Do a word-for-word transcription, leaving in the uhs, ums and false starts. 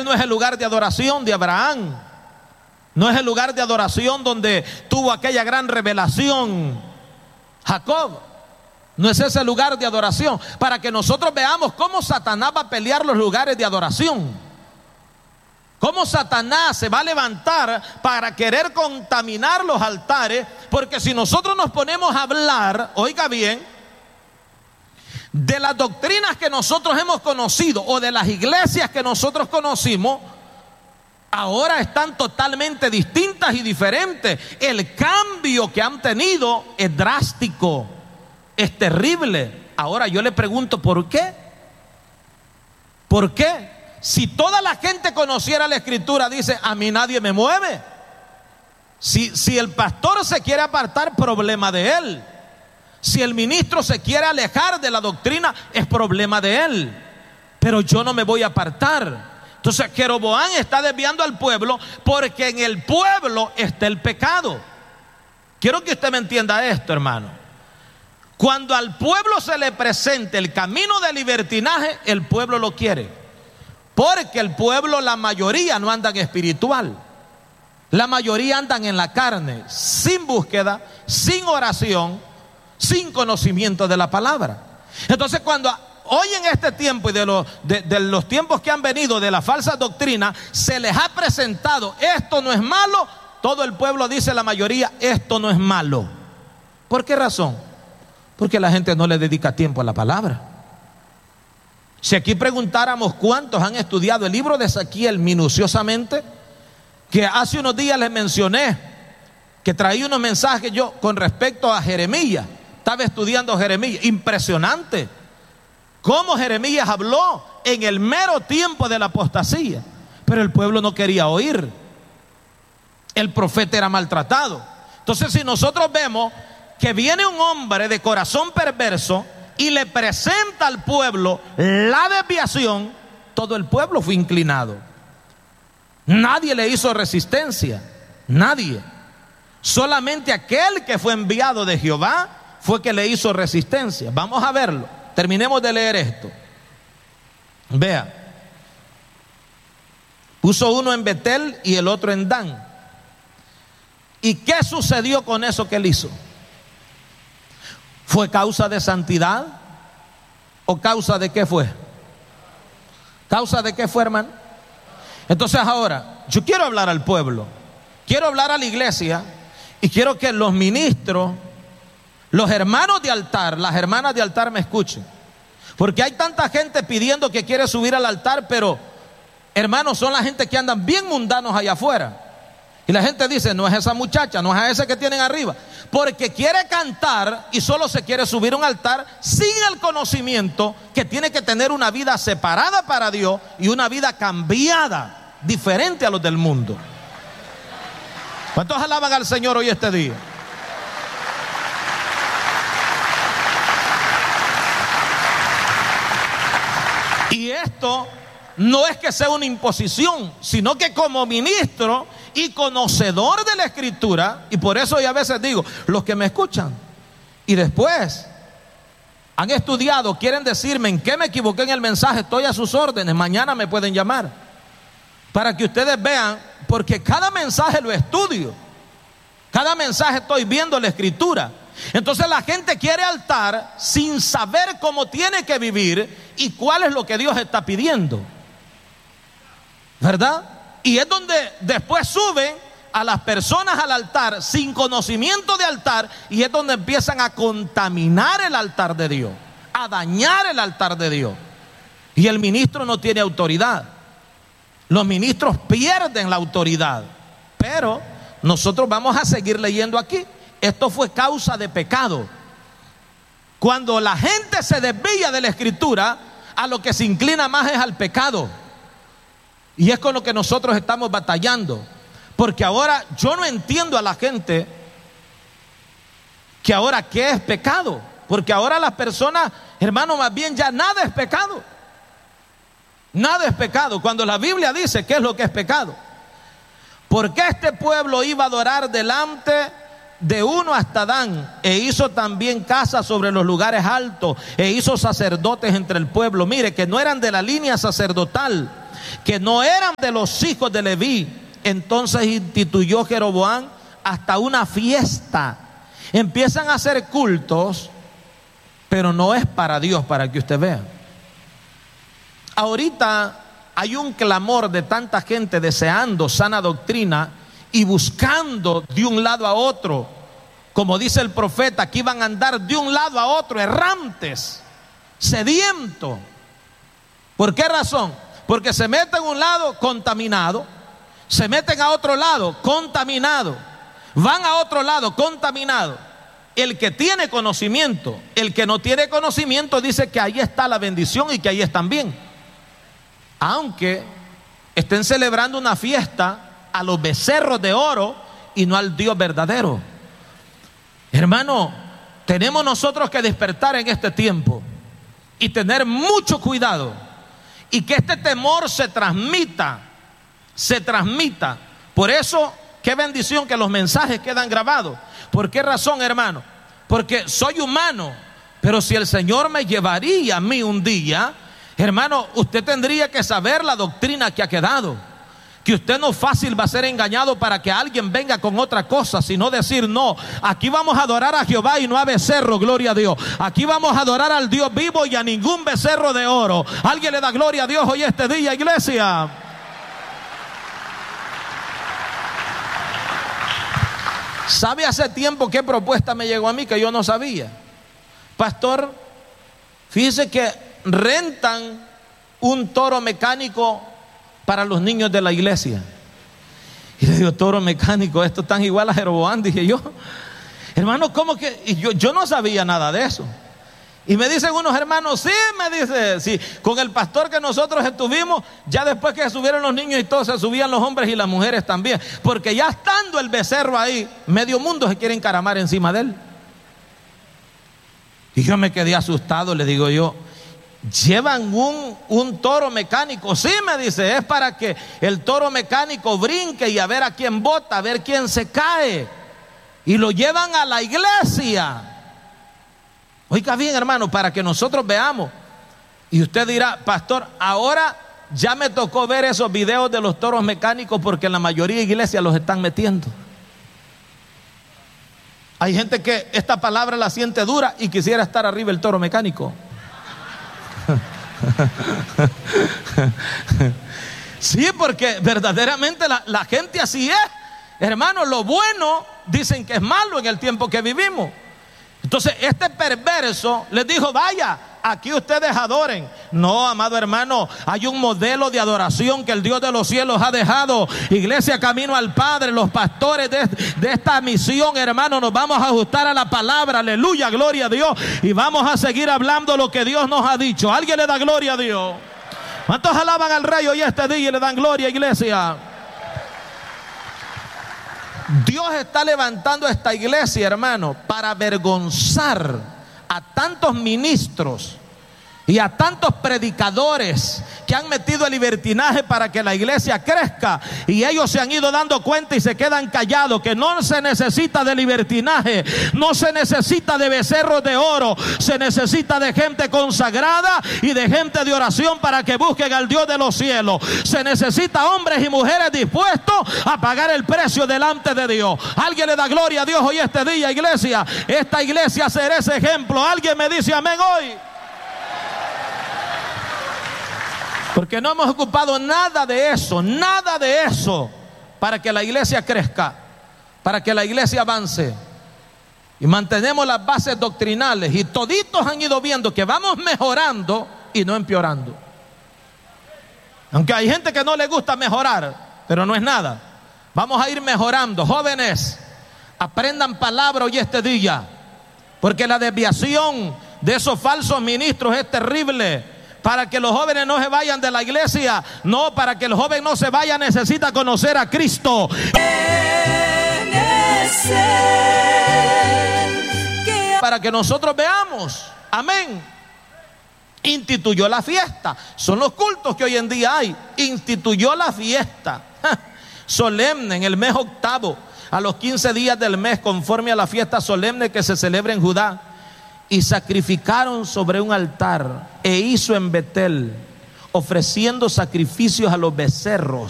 no es el lugar de adoración de Abraham. No es el lugar de adoración donde tuvo aquella gran revelación Jacob. No es ese lugar de adoración. Para que nosotros veamos cómo Satanás va a pelear los lugares de adoración. Cómo Satanás se va a levantar para querer contaminar los altares. Porque si nosotros nos ponemos a hablar, oiga bien, de las doctrinas que nosotros hemos conocido o de las iglesias que nosotros conocimos, ahora están totalmente distintas y diferentes. El cambio que han tenido es drástico, es terrible. Ahora yo le pregunto, ¿por qué? ¿Por qué? Si toda la gente conociera la escritura, dice, a mí nadie me mueve. Si, si el pastor se quiere apartar, problema de él. Si el ministro se quiere alejar de la doctrina, es problema de él. Pero yo no me voy a apartar. Entonces Jeroboam está desviando al pueblo porque en el pueblo está el pecado. Quiero que usted me entienda esto, hermano. Cuando al pueblo se le presente el camino de libertinaje, el pueblo lo quiere. Porque el pueblo, la mayoría no andan espiritual. La mayoría andan en la carne, sin búsqueda, sin oración, sin conocimiento de la palabra. Entonces cuando hoy en este tiempo y de los, de, de los tiempos que han venido de la falsa doctrina, se les ha presentado, esto no es malo, todo el pueblo dice, la mayoría, esto no es malo. ¿Por qué razón? Porque la gente no le dedica tiempo a la palabra. Si aquí preguntáramos cuántos han estudiado el libro de Ezequiel minuciosamente, que hace unos días les mencioné que traía unos mensajes yo con respecto a Jeremías. Estaba estudiando Jeremías, impresionante cómo Jeremías habló en el mero tiempo de la apostasía, pero el pueblo no quería oír. El profeta era maltratado. Entonces, si nosotros vemos que viene un hombre de corazón perverso y le presenta al pueblo la desviación, todo el pueblo fue inclinado. Nadie le hizo resistencia, nadie. Solamente aquel que fue enviado de Jehová fue que le hizo resistencia. Vamos a verlo. Terminemos de leer esto. Vea. Puso uno en Betel y el otro en Dan. ¿Y qué sucedió con eso que él hizo? ¿Fue causa de santidad? ¿O causa de qué fue? ¿Causa de qué fue, hermano? Entonces ahora, yo quiero hablar al pueblo, quiero hablar a la iglesia y quiero que los ministros, los hermanos de altar, las hermanas de altar me escuchen. Porque hay tanta gente pidiendo que quiere subir al altar, pero hermanos, son la gente que andan bien mundanos allá afuera. Y la gente dice, no es esa muchacha, no es a ese que tienen arriba. Porque quiere cantar y solo se quiere subir a un altar sin el conocimiento que tiene que tener una vida separada para Dios y una vida cambiada, diferente a los del mundo. ¿Cuántos alaban al Señor hoy este día? Y esto no es que sea una imposición, sino que como ministro y conocedor de la escritura, y por eso yo a veces digo, los que me escuchan y después han estudiado, quieren decirme en qué me equivoqué en el mensaje, estoy a sus órdenes, mañana me pueden llamar para que ustedes vean, porque cada mensaje lo estudio, cada mensaje estoy viendo la escritura. Entonces la gente quiere altar sin saber cómo tiene que vivir y cuál es lo que Dios está pidiendo, ¿verdad? Y es donde después suben a las personas al altar sin conocimiento de altar, y es donde empiezan a contaminar el altar de Dios, a dañar el altar de Dios. Y el ministro no tiene autoridad. Los ministros pierden la autoridad. Pero nosotros vamos a seguir leyendo aquí. Esto fue causa de pecado. Cuando la gente se desvía de la escritura, a lo que se inclina más es al pecado. Y es con lo que nosotros estamos batallando. Porque ahora yo no entiendo a la gente que ahora qué es pecado. Porque ahora las personas, hermano, más bien ya nada es pecado. Nada es pecado. Cuando la Biblia dice qué es lo que es pecado. Porque este pueblo iba a adorar delante de uno hasta Dan, e hizo también casas sobre los lugares altos, e hizo sacerdotes entre el pueblo. Mire, que no eran de la línea sacerdotal, que no eran de los hijos de Leví. Entonces instituyó Jeroboam hasta una fiesta. Empiezan a hacer cultos, pero no es para Dios, para que usted vea. Ahorita hay un clamor de tanta gente deseando sana doctrina y buscando de un lado a otro. Como dice el profeta, aquí van a andar de un lado a otro, errantes, sedientos. ¿Por qué razón? Porque se meten a un lado contaminado, se meten a otro lado contaminado, van a otro lado contaminado. El que tiene conocimiento, el que no tiene conocimiento dice que ahí está la bendición y que ahí están bien. Aunque estén celebrando una fiesta a los becerros de oro y no al Dios verdadero. Hermano, tenemos nosotros que despertar en este tiempo y tener mucho cuidado, y que este temor se transmita, se transmita. Por eso, qué bendición que los mensajes quedan grabados. ¿Por qué razón, hermano? Porque soy humano, pero si el Señor me llevaría a mí un día, hermano, usted tendría que saber la doctrina que ha quedado. Que usted no fácil va a ser engañado para que alguien venga con otra cosa, sino decir: no, aquí vamos a adorar a Jehová y no a becerro, gloria a Dios. Aquí vamos a adorar al Dios vivo y a ningún becerro de oro. ¿Alguien le da gloria a Dios hoy este día, iglesia? ¿Sabe hace tiempo qué propuesta me llegó a mí que yo no sabía? Pastor, fíjese que rentan un toro mecánico para los niños de la iglesia. Y le digo: toro mecánico, esto tan igual a Jeroboam, dije yo. Hermano, ¿cómo que? Y yo, yo no sabía nada de eso. Y me dicen unos hermanos: sí, me dice, sí, con el pastor que nosotros estuvimos, ya después que subieron los niños y todos, se subían los hombres y las mujeres también, porque ya estando el becerro ahí, medio mundo se quiere encaramar encima de él. Y yo me quedé asustado, le digo yo: llevan un, un toro mecánico. Sí, me dice, es para que el toro mecánico brinque y a ver a quién bota, a ver quién se cae. Y lo llevan a la iglesia. Oiga bien, hermano, para que nosotros veamos. Y usted dirá: pastor, ahora ya me tocó ver esos videos de los toros mecánicos, porque en la mayoría de iglesias los están metiendo. Hay gente que esta palabra la siente dura y quisiera estar arriba del toro mecánico. Sí, porque verdaderamente la, la gente así es. Hermano, lo bueno dicen que es malo en el tiempo que vivimos. Entonces este perverso les dijo: vaya, aquí ustedes adoren. No, amado hermano, hay un modelo de adoración que el Dios de los cielos ha dejado. Iglesia Camino al Padre, los pastores de, de esta misión, hermano, nos vamos a ajustar a la palabra. Aleluya, gloria a Dios. Y vamos a seguir hablando lo que Dios nos ha dicho. ¿Alguien le da gloria a Dios? ¿Cuántos alaban al Rey hoy este día y le dan gloria, iglesia? Dios está levantando a esta iglesia, hermano, para avergonzar a tantos ministros y a tantos predicadores que han metido el libertinaje para que la iglesia crezca, y ellos se han ido dando cuenta y se quedan callados, que no se necesita de libertinaje, no se necesita de becerros de oro, se necesita de gente consagrada y de gente de oración para que busquen al Dios de los cielos. Se necesita hombres y mujeres dispuestos a pagar el precio delante de Dios. Alguien le da gloria a Dios hoy este día, iglesia. Esta iglesia será ese ejemplo. Alguien me dice amén hoy. Porque no hemos ocupado nada de eso, nada de eso, para que la iglesia crezca, para que la iglesia avance. Y mantenemos las bases doctrinales, y toditos han ido viendo que vamos mejorando y no empeorando. Aunque hay gente que no le gusta mejorar, pero no es nada. Vamos a ir mejorando. Jóvenes, aprendan palabra hoy este día, porque la desviación de esos falsos ministros es terrible. Para que los jóvenes no se vayan de la iglesia, no, para que el joven no se vaya, necesita conocer a Cristo. Para que nosotros veamos, amén. Instituyó la fiesta, son los cultos que hoy en día hay. Instituyó la fiesta solemne en el mes octavo, a los quince días del mes, conforme a la fiesta solemne que se celebra en Judá. Y sacrificaron sobre un altar, e hizo en Betel ofreciendo sacrificios a los becerros.